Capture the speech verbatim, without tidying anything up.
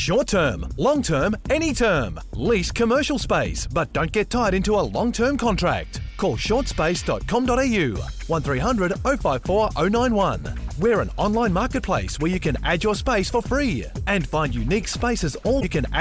Short term, long term, any term. Lease commercial space, but don't get tied into a long-term contract. Call short space dot com dot a u, one three hundred oh five four oh nine one. We're an online marketplace where you can add your space for free and find unique spaces all you can add